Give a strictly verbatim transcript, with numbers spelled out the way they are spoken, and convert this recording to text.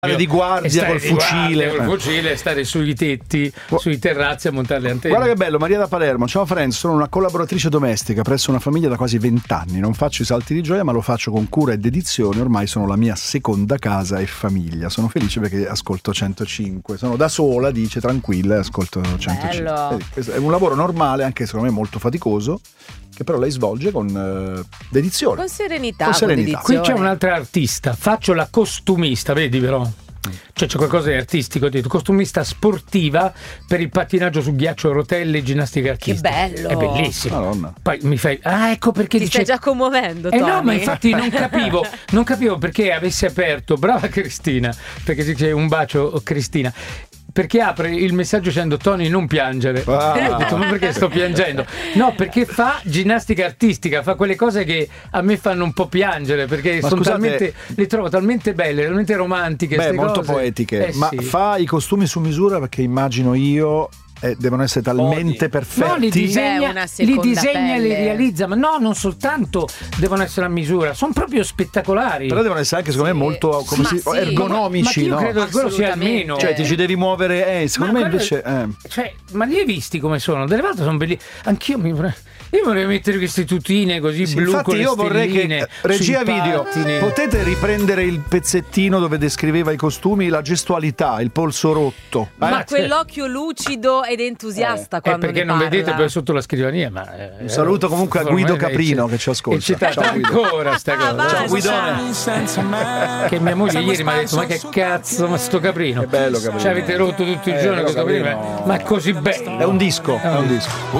di guardia col fucile, guardia, col fucile, stare sui tetti, sui terrazzi a montare le antenne. Guarda che bello, Maria da Palermo. Ciao Franz, sono una collaboratrice domestica presso una famiglia da quasi vent'anni. Non faccio i salti di gioia, ma lo faccio con cura e dedizione. Ormai sono la mia seconda casa e famiglia. Sono felice perché ascolto centocinque. Sono da sola, dice, tranquilla, e ascolto centocinque. Bello. È un lavoro normale, anche secondo me molto faticoso, che però lei svolge con uh, dedizione, con serenità, con serenità. Con Qui c'è un'altra artista, faccio la costumista, vedi però? Cioè c'è qualcosa di artistico, detto costumista sportiva per il pattinaggio su ghiaccio, rotelle e ginnastica artistica. Che bello! È bellissimo. Madonna. Poi mi fai, ah, ecco perché ti dice... stai già commuovendo, eh Tony. no, ma infatti non capivo, non capivo perché avesse aperto, brava Cristina, perché si dice un bacio Cristina. Perché apre il messaggio dicendo Tony non piangere. Ah. Ho detto, ma perché sto piangendo? No, perché fa ginnastica artistica, fa quelle cose che a me fanno un po' piangere, perché sono talmente, le trovo talmente belle, talmente romantiche. Beh, molto cose. poetiche. Eh, ma sì. fa i costumi su misura, perché immagino io eh, devono essere talmente perfetti. No, li disegna, li disegna e li pelle. realizza, ma no, non soltanto devono essere a misura, sono proprio spettacolari. Però devono essere anche, secondo sì. me, molto come si, sì. ergonomici. Ma io no? credo che quello sia il meno. Cioè ti ci devi muovere, eh, secondo Ma me quello- invece eh. Cioè, ma li hai visti come sono? Delle volte sono belli. Anch'io mi io vorrei mettere queste tutine così Sì, blu infatti con le io vorrei che stelline regia sui video pattini. potete riprendere il pezzettino dove descriveva i costumi, la gestualità, il polso rotto, eh? Ma quell'occhio lucido ed entusiasta Eh, quando perché ne non parla. vedete poi sotto la scrivania, ma eh, Un saluto comunque a Guido ormai Caprino c'è- che ci ascolta. è citata Ciao, Guido. ancora sta cosa. Ah, Ciao Guidone. Che mia moglie ieri mi ha detto: ma che cazzo, ma sto Caprino? È bello Caprino. Ci avete rotto tutto il Eh, giorno però questo Caprino, Caprino- ma è così bello. È un disco, è un disco.